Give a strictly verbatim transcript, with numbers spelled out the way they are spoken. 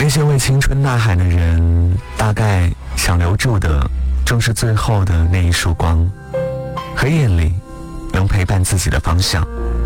这些为青春呐喊的人，大概想留住的正是最后的那一束光，黑夜里能陪伴自己的方向。